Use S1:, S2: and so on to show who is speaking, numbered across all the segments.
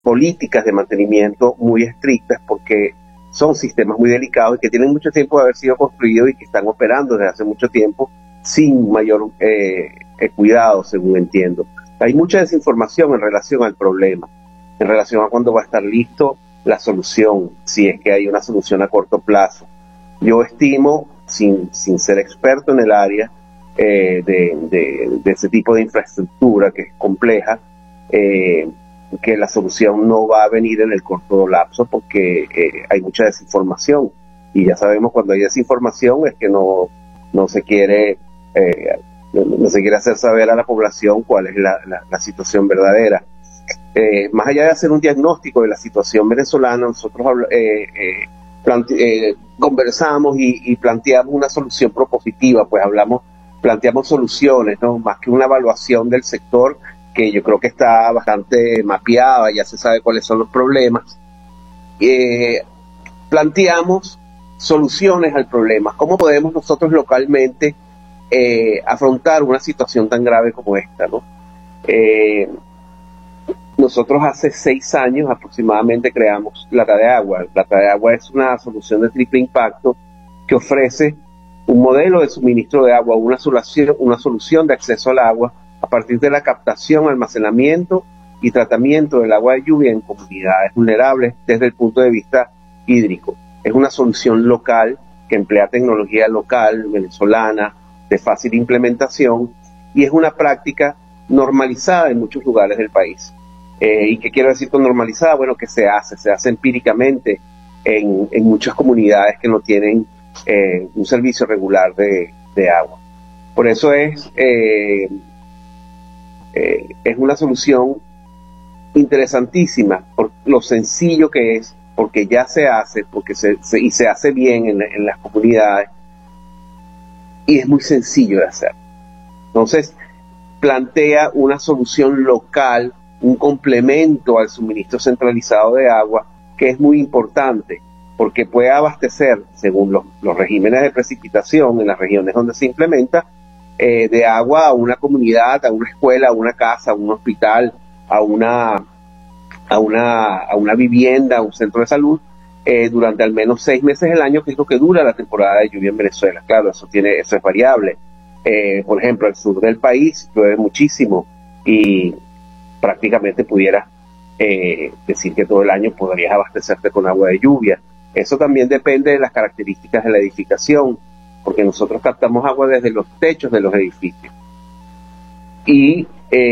S1: políticas de mantenimiento muy estrictas, porque son sistemas muy delicados y que tienen mucho tiempo de haber sido construidos y que están operando desde hace mucho tiempo sin mayor cuidado, según entiendo. Hay mucha desinformación en relación al problema, en relación a cuándo va a estar listo la solución, si es que hay una solución a corto plazo. Yo estimo, sin ser experto en el área de ese tipo de infraestructura que es compleja, que la solución no va a venir en el corto lapso, porque hay mucha desinformación, y ya sabemos, cuando hay desinformación es que no se quiere hacer saber a la población cuál es la situación verdadera. Más allá de hacer un diagnóstico de la situación venezolana, nosotros conversamos y planteamos una solución propositiva, pues planteamos soluciones, ¿no? Más que una evaluación del sector, que yo creo que está bastante mapeada, ya se sabe cuáles son los problemas. Planteamos soluciones al problema. ¿Cómo podemos nosotros localmente afrontar una situación tan grave como esta, ¿no? Nosotros hace 6 años aproximadamente creamos Plata de Agua. Plata de Agua es una solución de triple impacto que ofrece un modelo de suministro de agua, una solución de acceso al agua a partir de la captación, almacenamiento y tratamiento del agua de lluvia en comunidades vulnerables desde el punto de vista hídrico. Es una solución local que emplea tecnología local, venezolana, de fácil implementación, y es una práctica normalizada en muchos lugares del país. ¿Y qué quiero decir con normalizada? Bueno, que se hace empíricamente en muchas comunidades que no tienen un servicio regular de agua. Por eso es una solución interesantísima, por lo sencillo que es, porque ya se hace, y se hace bien en las comunidades, y es muy sencillo de hacer. Entonces, plantea una solución local, un complemento al suministro centralizado de agua, que es muy importante, porque puede abastecer, según los regímenes de precipitación en las regiones donde se implementa, de agua a una comunidad, a una escuela, a una casa, a un hospital, a una vivienda, a un centro de salud, durante al menos 6 meses del año, que es lo que dura la temporada de lluvia en Venezuela. Claro, eso es variable. Por ejemplo, al sur del país llueve muchísimo y prácticamente pudieras decir que todo el año podrías abastecerte con agua de lluvia. Eso también depende de las características de la edificación, porque nosotros captamos agua desde los techos de los edificios. Y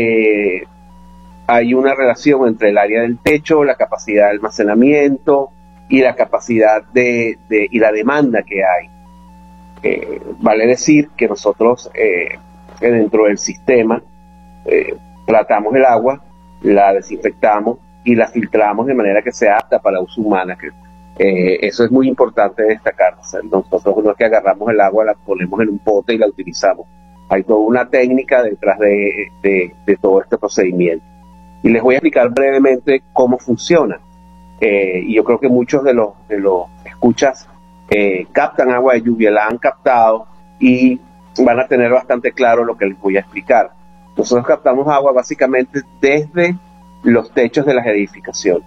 S1: hay una relación entre el área del techo, la capacidad de almacenamiento y la capacidad y la demanda que hay. Vale decir que nosotros dentro del sistema tratamos el agua, la desinfectamos y la filtramos de manera que sea apta para uso humano. Eso es muy importante destacar. O sea, nosotros no es que agarramos el agua, la ponemos en un pote y la utilizamos. Hay toda una técnica detrás de todo este procedimiento. Y les voy a explicar brevemente cómo funciona. Y yo creo que muchos de los escuchas captan agua de lluvia, la han captado y van a tener bastante claro lo que les voy a explicar. Nosotros captamos agua básicamente desde los techos de las edificaciones.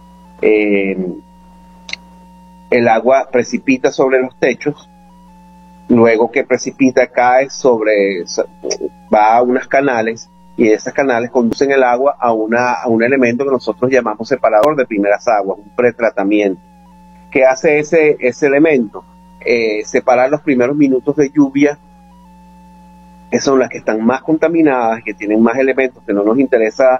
S1: El agua precipita sobre los techos, luego que precipita va a unos canales, y esas canales conducen el agua a un elemento que nosotros llamamos separador de primeras aguas, un pretratamiento. ¿Qué hace ese elemento? Separar los primeros minutos de lluvia, que son las que están más contaminadas, que tienen más elementos que no nos interesa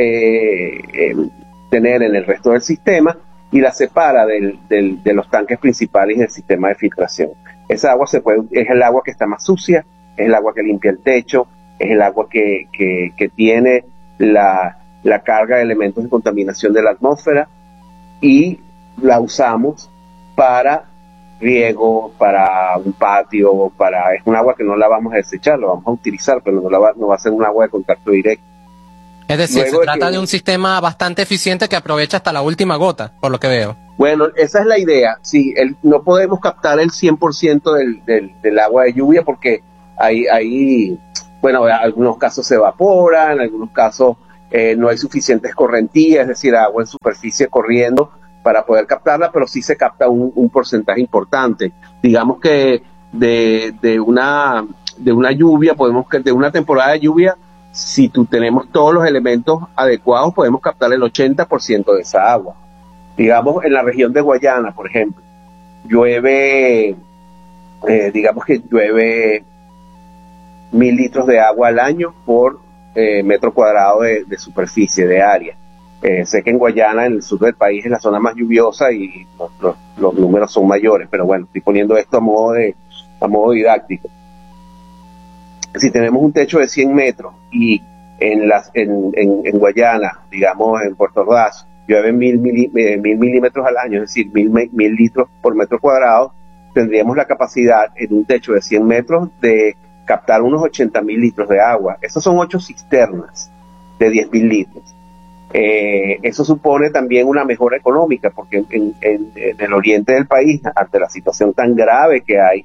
S1: tener en el resto del sistema, y la separa de los tanques principales del sistema de filtración. Esa agua es el agua que está más sucia, es el agua que limpia el techo, es el agua que tiene la carga de elementos de contaminación de la atmósfera, y la usamos para riego, para un patio, es un agua que no la vamos a desechar, la vamos a utilizar, pero no va a ser un agua de contacto directo.
S2: Es decir, se trata de un sistema bastante eficiente que aprovecha hasta la última gota, por lo que veo.
S1: Bueno, esa es la idea. Sí, no podemos captar el 100% del agua de lluvia, porque en algunos casos se evapora, en algunos casos no hay suficientes correntías, es decir, agua en superficie corriendo para poder captarla, pero sí se capta un porcentaje importante. Digamos que de una lluvia, de una temporada de lluvia, si tenemos todos los elementos adecuados, podemos captar el 80% de esa agua. Digamos, en la región de Guayana, por ejemplo, llueve 1.000 litros de agua al año por metro cuadrado de superficie, de área. Sé que en Guayana, en el sur del país, es la zona más lluviosa y los números son mayores, pero bueno, estoy poniendo esto a modo didáctico. Si tenemos un techo de 100 metros y en Guayana, digamos en Puerto Ordaz, llueve 1.000 milímetros al año, es decir, 1.000 litros por metro cuadrado, tendríamos la capacidad en un techo de 100 metros de captar unos 80.000 litros de agua. Esos son 8 cisternas de 10.000 litros. Eso supone también una mejora económica, porque en el oriente del país, ante la situación tan grave que hay,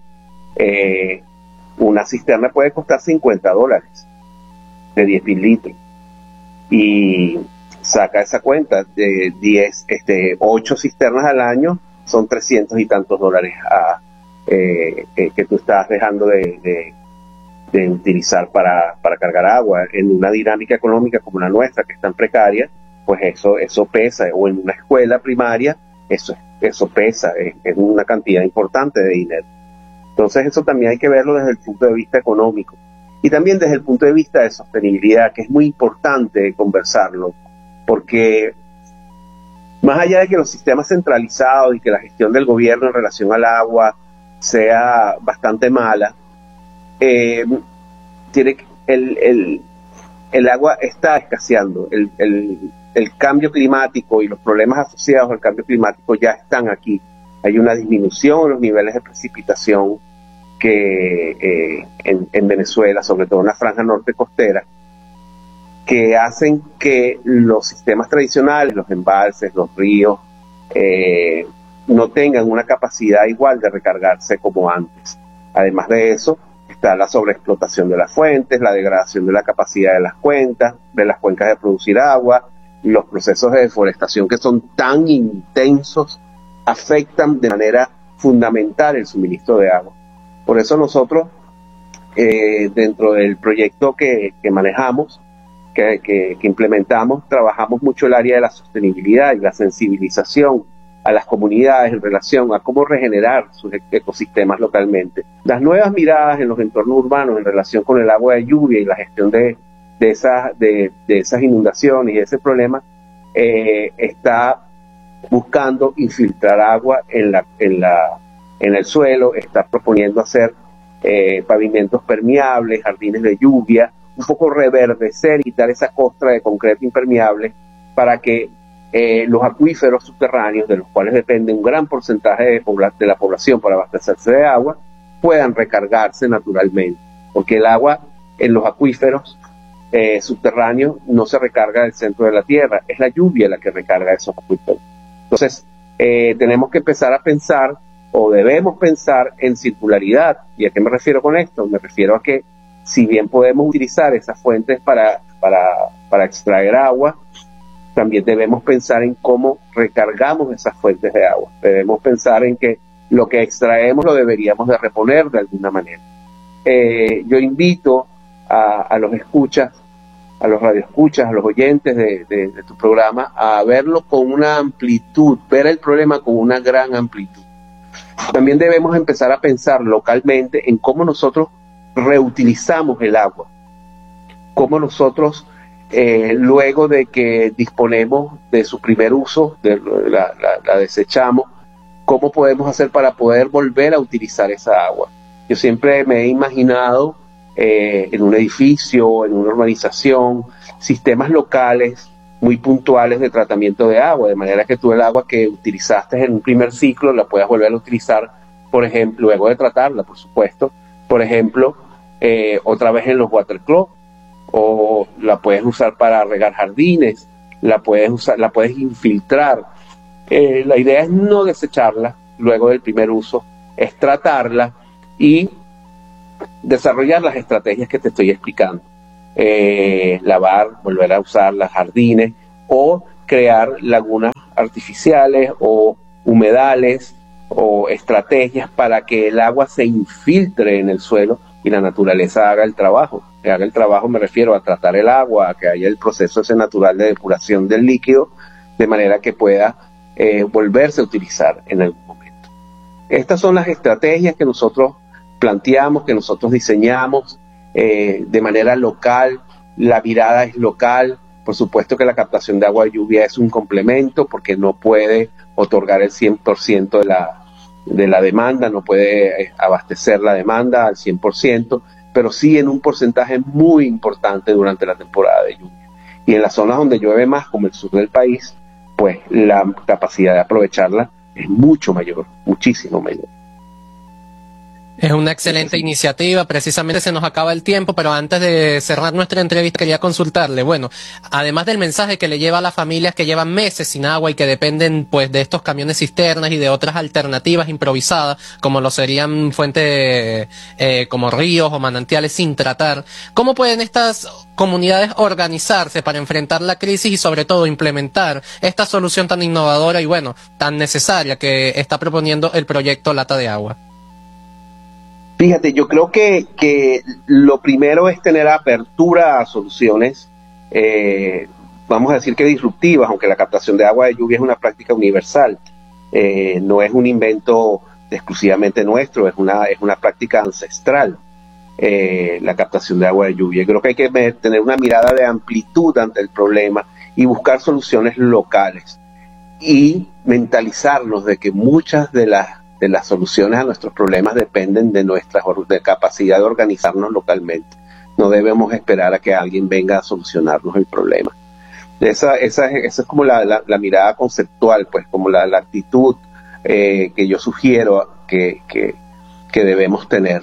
S1: una cisterna puede costar $50 de 10.000 litros. Y saca esa cuenta, de 8 cisternas al año son 300 y tantos dólares que tú estás dejando de utilizar para cargar agua. En una dinámica económica como la nuestra, que es tan precaria, pues eso pesa. O en una escuela primaria, eso pesa, es una cantidad importante de dinero. Entonces eso también hay que verlo desde el punto de vista económico y también desde el punto de vista de sostenibilidad, que es muy importante conversarlo, porque más allá de que los sistemas centralizados y que la gestión del gobierno en relación al agua sea bastante mala, el agua está escaseando. El cambio climático y los problemas asociados al cambio climático ya están aquí. Hay una disminución en los niveles de precipitación que en Venezuela, sobre todo en la franja norte costera, que hacen que los sistemas tradicionales, los embalses, los ríos, no tengan una capacidad igual de recargarse como antes. Además de eso, está la sobreexplotación de las fuentes, la degradación de la capacidad de las cuencas de producir agua, y los procesos de deforestación que son tan intensos afectan de manera fundamental el suministro de agua. Por eso nosotros, dentro del proyecto que manejamos, que implementamos, trabajamos mucho el área de la sostenibilidad y la sensibilización a las comunidades en relación a cómo regenerar sus ecosistemas localmente. Las nuevas miradas en los entornos urbanos en relación con el agua de lluvia y la gestión de esas inundaciones y ese problema está buscando infiltrar agua en el suelo, está proponiendo hacer pavimentos permeables, jardines de lluvia, un poco reverdecer y quitar esa costra de concreto impermeable para que los acuíferos subterráneos, de los cuales depende un gran porcentaje de la población para abastecerse de agua, puedan recargarse naturalmente, porque el agua en los acuíferos subterráneos no se recarga del centro de la tierra, es la lluvia la que recarga esos acuíferos. Entonces, tenemos que empezar a pensar, o debemos pensar en circularidad. ¿Y a qué me refiero con esto? Me refiero a que si bien podemos utilizar esas fuentes para extraer agua, también debemos pensar en cómo recargamos esas fuentes de agua. Debemos pensar en que lo que extraemos lo deberíamos de reponer de alguna manera. Yo invito a los escuchas, a los radioescuchas, a los oyentes de tu programa, a verlo con una amplitud, ver el problema con una gran amplitud. También debemos empezar a pensar localmente en cómo nosotros reutilizamos el agua, cómo nosotros, luego de que disponemos de su primer uso, la desechamos, cómo podemos hacer para poder volver a utilizar esa agua. Yo siempre me he imaginado en un edificio, en una urbanización, sistemas locales muy puntuales de tratamiento de agua, de manera que tú el agua que utilizaste en un primer ciclo la puedas volver a utilizar, por ejemplo, luego de tratarla, por supuesto, por ejemplo, otra vez en los water clubs, o la puedes usar para regar jardines, la puedes infiltrar. La idea es no desecharla luego del primer uso, es tratarla y desarrollar las estrategias que te estoy explicando. lavar, volver a usar los jardines o crear lagunas artificiales o humedales o estrategias para que el agua se infiltre en el suelo y la naturaleza haga el trabajo. Que haga el trabajo me refiero a tratar el agua, a que haya el proceso ese natural de depuración del líquido, de manera que pueda volverse a utilizar en algún momento. Estas son las estrategias que nosotros planteamos, que nosotros diseñamos de manera local. La mirada es local. Por supuesto que la captación de agua de lluvia es un complemento porque no puede otorgar el 100% de la demanda, no puede abastecer la demanda al 100%, pero sí en un porcentaje muy importante durante la temporada de lluvia. Y en las zonas donde llueve más, como el sur del país, pues la capacidad de aprovecharla es mucho mayor, muchísimo mayor.
S2: Es una excelente iniciativa, precisamente se nos acaba el tiempo, pero antes de cerrar nuestra entrevista quería consultarle, bueno, además del mensaje que le lleva a las familias que llevan meses sin agua y que dependen pues de estos camiones cisternas y de otras alternativas improvisadas, como lo serían fuentes como ríos o manantiales sin tratar, ¿cómo pueden estas comunidades organizarse para enfrentar la crisis y sobre todo implementar esta solución tan innovadora y bueno, tan necesaria que está proponiendo el proyecto Lata de Agua?
S1: Fíjate, yo creo que lo primero es tener apertura a soluciones, vamos a decir que disruptivas, aunque la captación de agua de lluvia es una práctica universal, no es un invento exclusivamente nuestro, es una práctica ancestral, la captación de agua de lluvia. Creo que hay que tener una mirada de amplitud ante el problema y buscar soluciones locales y mentalizarnos de que muchas de las soluciones a nuestros problemas dependen de nuestra capacidad de organizarnos localmente. No debemos esperar a que alguien venga a solucionarnos el problema. Esa es como la mirada conceptual, pues como la actitud que yo sugiero que debemos tener.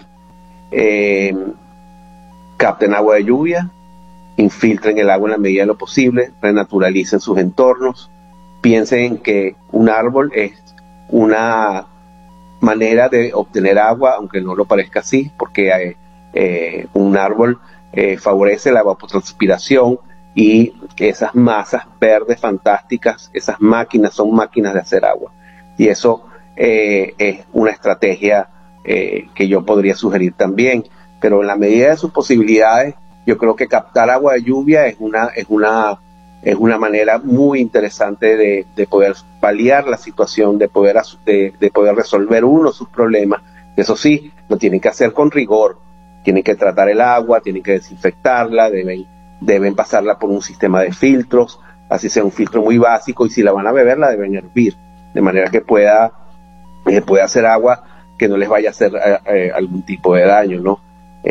S1: Capten agua de lluvia, infiltren el agua en la medida de lo posible, renaturalicen sus entornos, piensen en que un árbol es una manera de obtener agua, aunque no lo parezca así, porque un árbol favorece la evapotranspiración y esas masas verdes fantásticas, esas máquinas son máquinas de hacer agua. Y eso es una estrategia que yo podría sugerir también, pero en la medida de sus posibilidades, yo creo que captar agua de lluvia es una manera muy interesante de poder paliar la situación, de poder resolver uno sus problemas. Eso sí, lo tienen que hacer con rigor. Tienen que tratar el agua, tienen que desinfectarla, deben pasarla por un sistema de filtros, así sea un filtro muy básico, y si la van a beber, la deben hervir, de manera que pueda hacer agua que no les vaya a hacer algún tipo de daño, ¿no?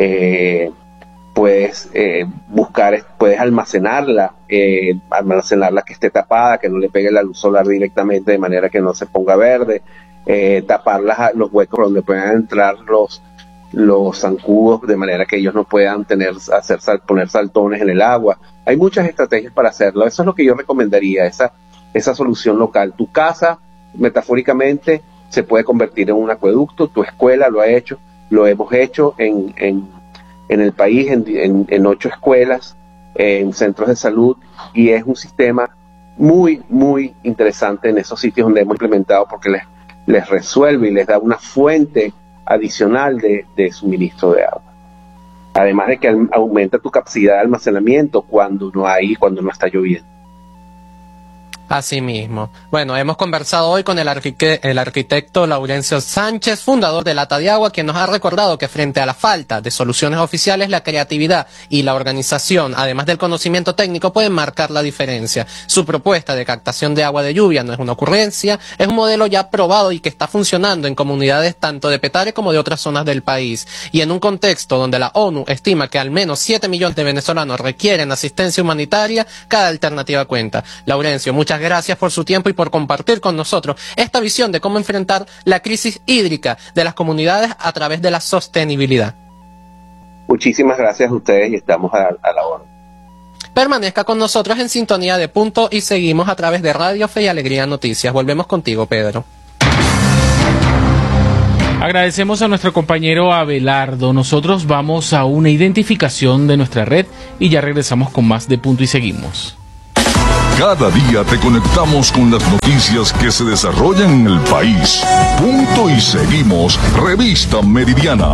S1: Puedes almacenarla que esté tapada, que no le pegue la luz solar directamente de manera que no se ponga verde, tapar los huecos donde puedan entrar los zancudos de manera que ellos no puedan poner saltones en el agua. Hay muchas estrategias para hacerlo. Eso es lo que yo recomendaría, esa solución local. Tu casa, metafóricamente, se puede convertir en un acueducto, tu escuela lo ha hecho, lo hemos hecho en el país, en 8 escuelas, en centros de salud, y es un sistema muy, muy interesante en esos sitios donde hemos implementado, porque les resuelve y les da una fuente adicional de suministro de agua. Además de que aumenta tu capacidad de almacenamiento cuando no está lloviendo.
S2: Así mismo. Bueno, hemos conversado hoy con el arquitecto Laurencio Sánchez, fundador de Lata de Agua, quien nos ha recordado que frente a la falta de soluciones oficiales, la creatividad y la organización, además del conocimiento técnico, pueden marcar la diferencia. Su propuesta de captación de agua de lluvia no es una ocurrencia, es un modelo ya probado y que está funcionando en comunidades tanto de Petare como de otras zonas del país. Y en un contexto donde la ONU estima que al menos 7 millones de venezolanos requieren asistencia humanitaria, cada alternativa cuenta. Laurencio, muchas gracias por su tiempo y por compartir con nosotros esta visión de cómo enfrentar la crisis hídrica de las comunidades a través de la sostenibilidad.
S1: Muchísimas gracias a ustedes y estamos a la orden.
S2: Permanezca con nosotros en sintonía de Punto y seguimos a través de Radio Fe y Alegría Noticias. Volvemos contigo, Pedro.
S3: Agradecemos a nuestro compañero Abelardo. Nosotros vamos a una identificación de nuestra red y ya regresamos con más de Punto y Seguimos.
S4: Cada día te conectamos con las noticias que se desarrollan en el país. Punto y Seguimos, Revista Meridiana.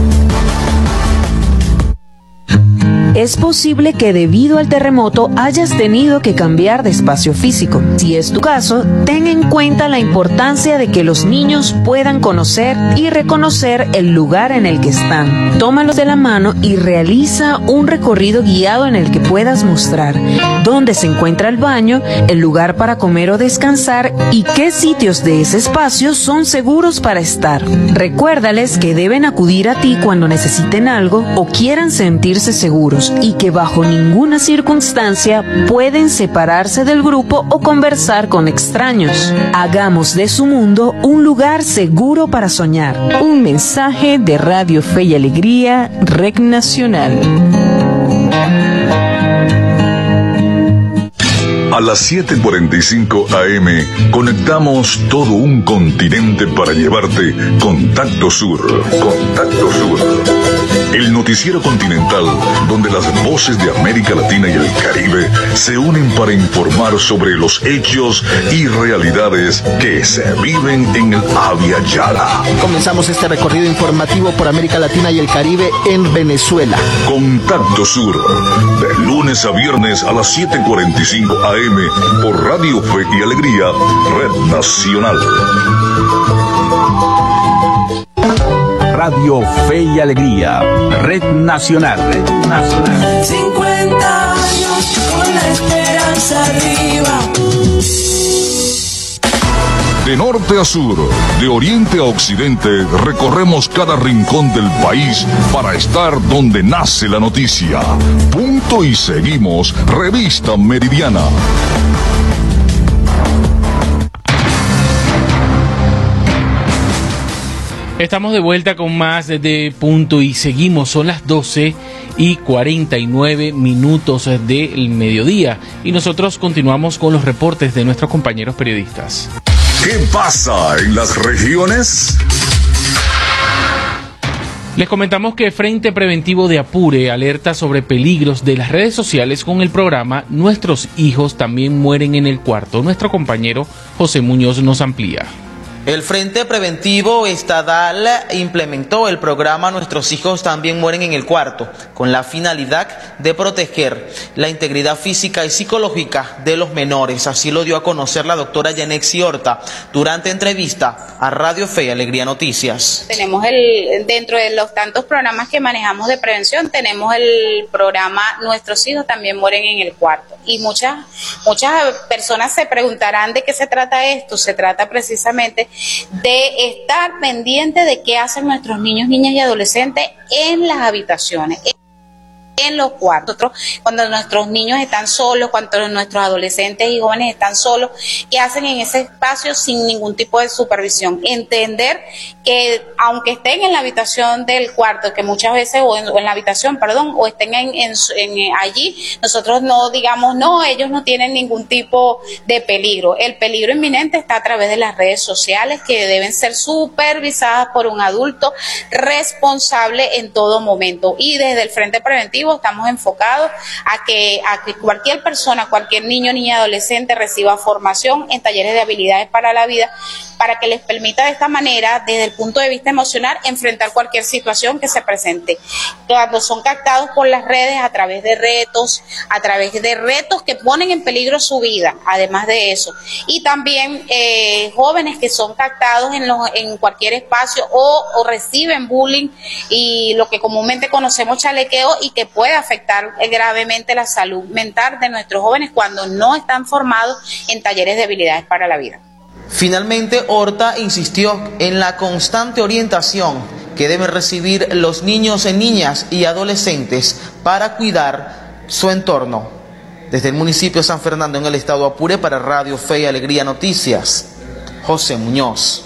S5: Es posible que debido al terremoto hayas tenido que cambiar de espacio físico. Si es tu caso, ten en cuenta la importancia de que los niños puedan conocer y reconocer el lugar en el que están. Tómalos de la mano y realiza un recorrido guiado en el que puedas mostrar dónde se encuentra el baño, el lugar para comer o descansar y qué sitios de ese espacio son seguros para estar. Recuérdales que deben acudir a ti cuando necesiten algo o quieran sentirse seguros, y que bajo ninguna circunstancia pueden separarse del grupo o conversar con extraños. Hagamos de su mundo un lugar seguro para soñar. Un mensaje de Radio Fe y Alegría, Red Nacional.
S4: A las 7:45 AM conectamos todo un continente para llevarte Contacto Sur. Contacto Sur. El noticiero continental donde las voces de América Latina y el Caribe se unen para informar sobre los hechos y realidades que se viven en el Abya Yala.
S6: Comenzamos este recorrido informativo por América Latina y el Caribe en Venezuela.
S4: Contacto Sur, de lunes a viernes a las 7:45 AM por Radio Fe y Alegría, Red Nacional.
S7: Radio Fe y Alegría, Red Nacional. Red Nacional.
S8: 50 años con la esperanza arriba.
S4: De norte a sur, de oriente a occidente, recorremos cada rincón del país para estar donde nace la noticia. Punto y Seguimos, Revista Meridiana.
S3: Estamos de vuelta con más de Punto y Seguimos. Son las 12:49 del mediodía y nosotros continuamos con los reportes de nuestros compañeros periodistas.
S4: ¿Qué pasa en las regiones?
S3: Les comentamos que Frente Preventivo de Apure alerta sobre peligros de las redes sociales con el programa Nuestros hijos también mueren en el cuarto. Nuestro compañero José Muñoz nos amplía.
S9: El Frente Preventivo Estadal implementó el programa Nuestros hijos también mueren en el cuarto, con la finalidad de proteger la integridad física y psicológica de los menores. Así lo dio a conocer la doctora Yanexi Horta durante entrevista a Radio Fe y Alegría Noticias.
S10: Tenemos dentro de los tantos programas que manejamos de prevención, tenemos el programa Nuestros hijos también mueren en el cuarto. Y muchas personas se preguntarán de qué se trata esto. Se trata precisamente de estar pendiente de qué hacen nuestros niños, niñas y adolescentes en las habitaciones, en los cuartos, cuando nuestros niños están solos, cuando nuestros adolescentes y jóvenes están solos, qué hacen en ese espacio sin ningún tipo de supervisión. Entender que aunque estén en la habitación del cuarto, que muchas veces, o en la habitación, o estén allí, nosotros no digamos, no, ellos no tienen ningún tipo de peligro. El peligro inminente está a través de las redes sociales, que deben ser supervisadas por un adulto responsable en todo momento. Y desde el Frente Preventivo estamos enfocados a que cualquier persona, cualquier niño, niña, adolescente reciba formación en talleres de habilidades para la vida, para que les permita de esta manera, desde el punto de vista emocional, enfrentar cualquier situación que se presente. Cuando son captados por las redes a través de retos que ponen en peligro su vida, además de eso. Y también jóvenes que son captados en cualquier espacio o reciben bullying y lo que comúnmente conocemos chalequeo, y que puede afectar gravemente la salud mental de nuestros jóvenes cuando no están formados en talleres de habilidades para la vida.
S9: Finalmente, Horta insistió en la constante orientación que deben recibir los niños, niñas y adolescentes para cuidar su entorno. Desde el municipio de San Fernando, en el estado Apure, para Radio Fe y Alegría Noticias, José Muñoz.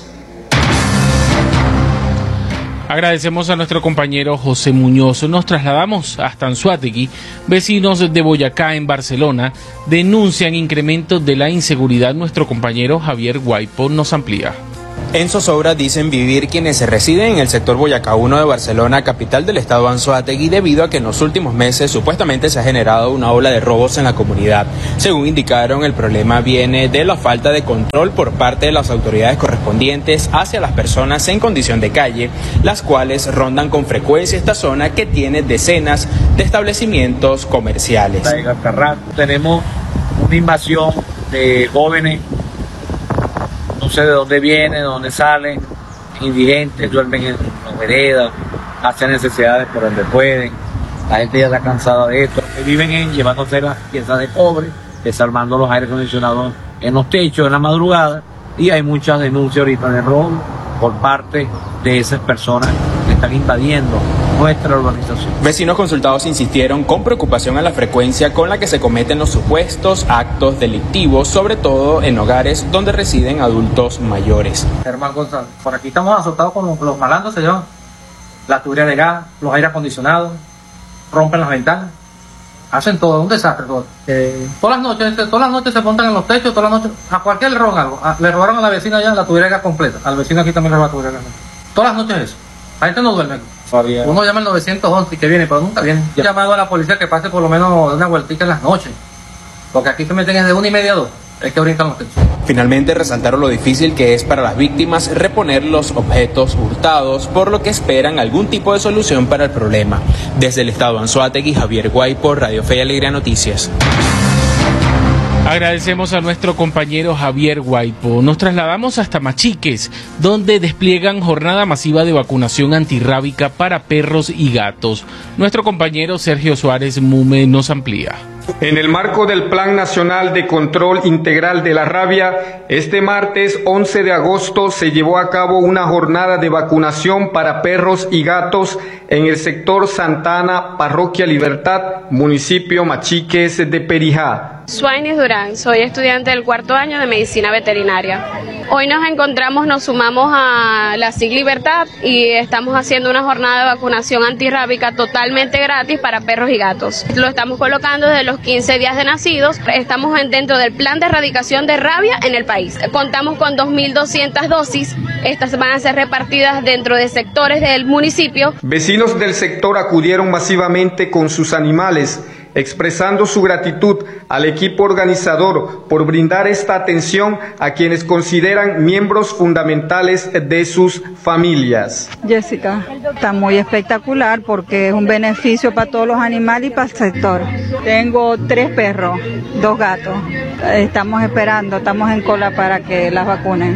S3: Agradecemos a nuestro compañero José Muñoz. Nos trasladamos hasta Anzoátegui. Vecinos de Boyacá, en Barcelona, denuncian incremento de la inseguridad. Nuestro compañero Javier Guaipo nos amplía.
S11: En zozobra dicen vivir quienes residen en el sector Boyacá 1 de Barcelona, capital del estado Anzoátegui, debido a que en los últimos meses supuestamente se ha generado una ola de robos en la comunidad. Según indicaron, el problema viene de la falta de control por parte de las autoridades correspondientes hacia las personas en condición de calle, las cuales rondan con frecuencia esta zona que tiene decenas de establecimientos comerciales.
S12: En Carrasco tenemos una invasión de jóvenes, no sé de dónde vienen, de dónde salen, indigentes, duermen en las veredas, hacen necesidades por donde pueden. La gente ya está cansada de esto. Viven llevándose las piezas de cobre, desarmando los aire acondicionados en los techos en la madrugada, y hay muchas denuncias ahorita de robo por parte de esas personas que están invadiendo nuestra urbanización.
S11: Vecinos consultados insistieron con preocupación en la frecuencia con la que se cometen los supuestos actos delictivos, sobre todo en hogares donde residen adultos mayores.
S13: Germán González, por aquí estamos azotados con los malandros, se llevan la tubería de gas, los aire acondicionados, rompen las ventanas, hacen todo, un desastre todo. Todas las noches se montan en los techos, todas las noches, a cualquier le roban algo. Le robaron a la vecina allá la tubería de gas completa, al vecino aquí también le robaron la tubería de gas. Todas las noches eso. La gente no duerme. Uno llama al 911 y que viene, pero nunca viene. He llamado a la policía que pase por lo menos una vueltita en las noches, porque aquí se meten desde 1:30 a 2. Es que brincan los techos.
S11: Finalmente resaltaron lo difícil que es para las víctimas reponer los objetos hurtados, por lo que esperan algún tipo de solución para el problema. Desde el estado Anzoátegui, Javier Guaypo, Radio Fe y Alegría Noticias.
S3: Agradecemos a nuestro compañero Javier Guaypo. Nos trasladamos hasta Machiques, donde despliegan jornada masiva de vacunación antirrábica para perros y gatos. Nuestro compañero Sergio Suárez Mume nos amplía.
S14: En el marco del Plan Nacional de Control Integral de la Rabia, este martes 11 de agosto se llevó a cabo una jornada de vacunación para perros y gatos en el sector Santa Ana, Parroquia Libertad, municipio Machiques de Perijá.
S15: Suárez Durán, soy estudiante del 4º año de Medicina Veterinaria. Hoy nos sumamos a la SIG Libertad y estamos haciendo una jornada de vacunación antirrábica totalmente gratis para perros y gatos. Lo estamos colocando desde los 15 días de nacidos. Estamos dentro del plan de erradicación de rabia en el país. Contamos con 2.200 dosis. Estas van a ser repartidas dentro de sectores del municipio.
S14: Vecinos del sector acudieron masivamente con sus animales, expresando su gratitud al equipo organizador por brindar esta atención a quienes consideran miembros fundamentales de sus familias.
S16: Jessica, está muy espectacular porque es un beneficio para todos los animales y para el sector. Tengo 3 perros, 2 gatos. Estamos en cola para que las vacunen.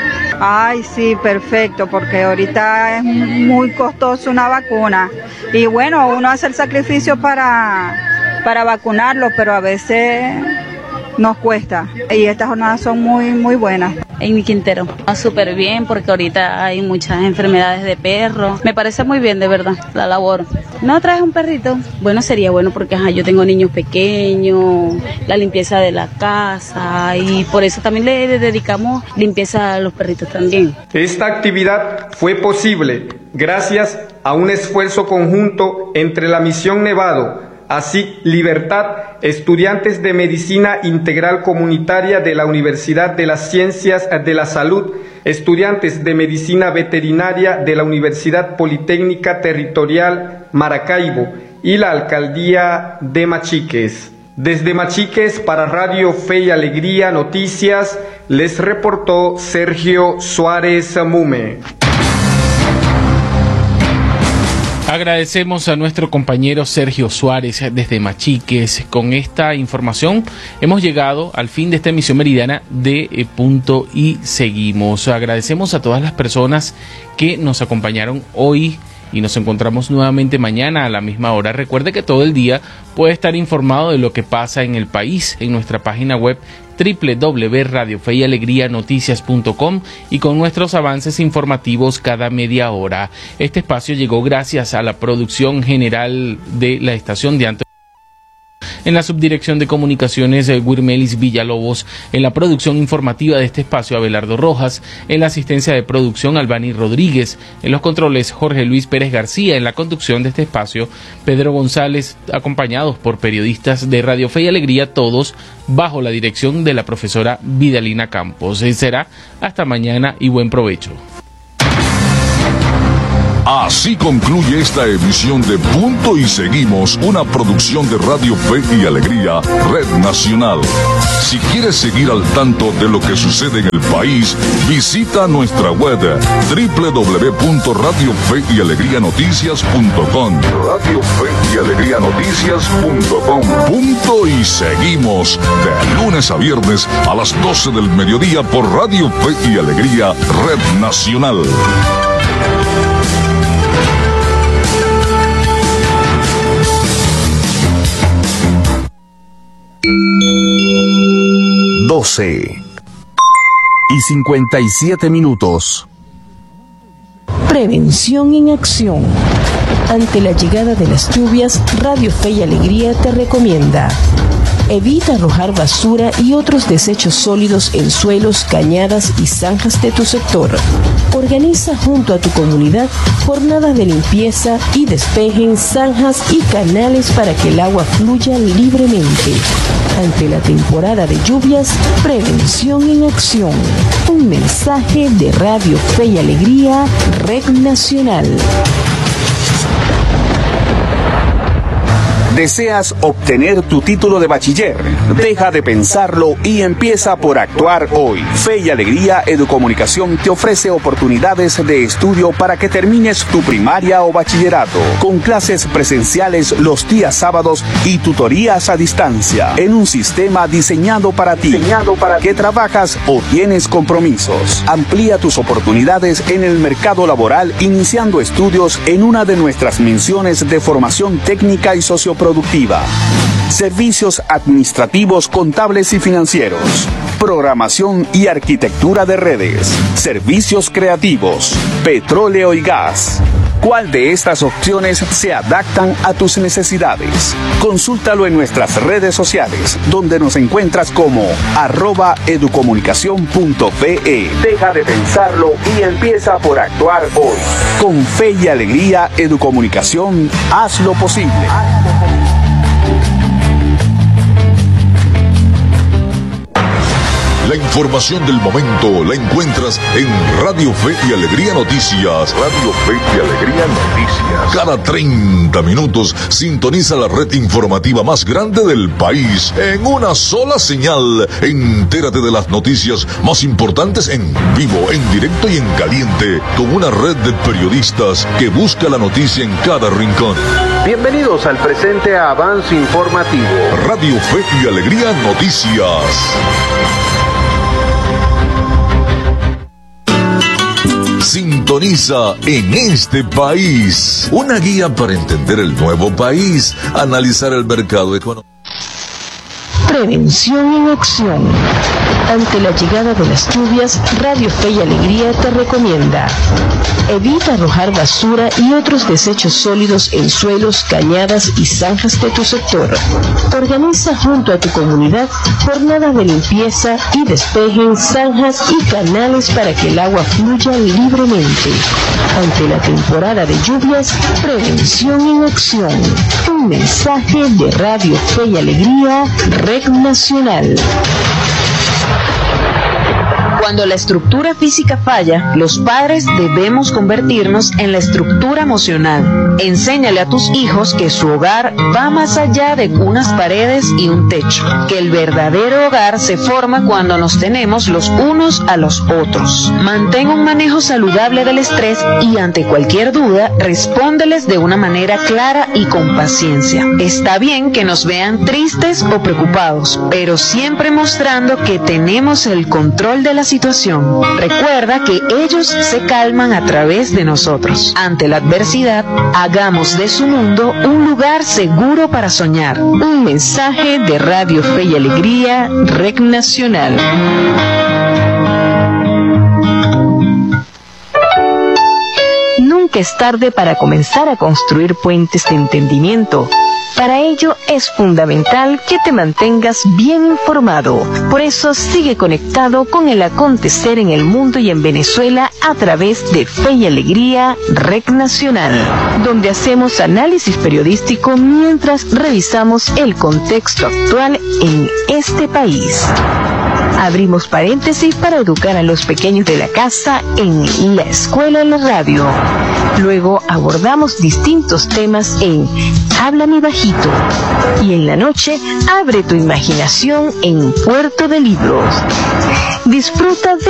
S16: Ay, sí, perfecto, porque ahorita es muy costoso una vacuna. Y bueno, uno hace el sacrificio para vacunarlos, pero a veces nos cuesta. Y estas jornadas son muy buenas.
S17: Amy Quintero, súper bien, porque ahorita hay muchas enfermedades de perros. Me parece muy bien, de verdad, la labor. ¿No traes un perrito? Bueno, sería bueno porque yo tengo niños pequeños, la limpieza de la casa, y por eso también le dedicamos limpieza a los perritos también.
S14: Esta actividad fue posible gracias a un esfuerzo conjunto entre la Misión Nevado, así Libertad, estudiantes de Medicina Integral Comunitaria de la Universidad de las Ciencias de la Salud, estudiantes de Medicina Veterinaria de la Universidad Politécnica Territorial Maracaibo y la Alcaldía de Machiques. Desde Machiques para Radio Fe y Alegría Noticias, les reportó Sergio Suárez Mume.
S3: Agradecemos a nuestro compañero Sergio Suárez desde Machiques. Con esta información hemos llegado al fin de esta emisión meridiana de Punto y Seguimos. Agradecemos a todas las personas que nos acompañaron hoy y nos encontramos nuevamente mañana a la misma hora. Recuerde que todo el día puede estar informado de lo que pasa en el país en nuestra página web www.radiofeyalegrianoticias.com y con nuestros avances informativos cada media hora. Este espacio llegó gracias a la producción general de la estación de Antonio. En la subdirección de comunicaciones, Wirmelis Villalobos. En la producción informativa de este espacio, Abelardo Rojas. En la asistencia de producción, Albani Rodríguez. En los controles, Jorge Luis Pérez García. En la conducción de este espacio, Pedro González, acompañados por periodistas de Radio Fe y Alegría, todos bajo la dirección de la profesora Vidalina Campos. Será hasta mañana y buen provecho.
S4: Así concluye esta emisión de Punto y Seguimos, una producción de Radio Fe y Alegría, Red Nacional. Si quieres seguir al tanto de lo que sucede en el país, visita nuestra web www.radiofeyalegrianoticias.com. Radio Fe y Alegría Noticias.com. Punto y Seguimos, de lunes a viernes a las 12 del mediodía por Radio Fe y Alegría, Red Nacional.
S7: y 57 minutos.
S18: Prevención en acción. Ante la llegada de las lluvias, Radio Fe y Alegría te recomienda: evita arrojar basura y otros desechos sólidos en suelos, cañadas y zanjas de tu sector. Organiza junto a tu comunidad jornadas de limpieza y despeje en zanjas y canales para que el agua fluya libremente. Ante la temporada de lluvias, prevención en acción. Un mensaje de Radio Fe y Alegría, Red Nacional.
S7: ¿Deseas obtener tu título de bachiller? Deja de pensarlo y empieza por actuar hoy. Fe y Alegría Educomunicación te ofrece oportunidades de estudio para que termines tu primaria o bachillerato, con clases presenciales los días sábados y tutorías a distancia, en un sistema diseñado para ti, que trabajas o tienes compromisos. Amplía tus oportunidades en el mercado laboral iniciando estudios en una de nuestras menciones de formación técnica y socioproductiva. Servicios administrativos, contables y financieros. Programación y arquitectura de redes. Servicios creativos. Petróleo y gas. ¿Cuál de estas opciones se adaptan a tus necesidades? Consúltalo en nuestras redes sociales, donde nos encuentras como @educomunicacion.pe. Deja de pensarlo y empieza por actuar hoy. Con Fe y Alegría Educomunicación, haz lo posible.
S4: La información del momento la encuentras en Radio Fe y Alegría Noticias. Radio Fe y Alegría Noticias. Cada 30 minutos sintoniza la red informativa más grande del país en una sola señal. Entérate de las noticias más importantes en vivo, en directo y en caliente, con una red de periodistas que busca la noticia en cada rincón.
S19: Bienvenidos al presente avance informativo.
S4: Radio Fe y Alegría Noticias. Sintoniza En este País, una guía para entender el nuevo país, analizar el mercado económico.
S18: Prevención en acción. Ante la llegada de las lluvias, Radio Fe y Alegría te recomienda: evita arrojar basura y otros desechos sólidos en suelos, cañadas y zanjas de tu sector. Organiza junto a tu comunidad jornadas de limpieza y despeje en zanjas y canales para que el agua fluya libremente. Ante la temporada de lluvias, prevención en acción. Un mensaje de Radio Fe y Alegría, Red Nacional. Cuando la estructura física falla, los padres debemos convertirnos en la estructura emocional. Enséñale a tus hijos que su hogar va más allá de unas paredes y un techo, que el verdadero hogar se forma cuando nos tenemos los unos a los otros. Mantén un manejo saludable del estrés y ante cualquier duda, respóndeles de una manera clara y con paciencia. Está bien que nos vean tristes o preocupados, pero siempre mostrando que tenemos el control de la situación. Recuerda que ellos se calman a través de nosotros. Ante la adversidad, hagamos de su mundo un lugar seguro para soñar. Un mensaje de Radio Fe y Alegría, Red Nacional. Nunca es tarde para comenzar a construir puentes de entendimiento.
S20: Para ello es fundamental que te mantengas bien informado. Por eso sigue conectado con el acontecer en el mundo y en Venezuela a través de Fe y Alegría Rec Nacional, donde hacemos análisis periodístico mientras revisamos el contexto actual en este país. Abrimos paréntesis para educar a los pequeños de la casa en La Escuela en la Radio. Luego abordamos distintos temas en Háblame Bajito. Y en la noche, abre tu imaginación en Puerto de Libros. Disfruta de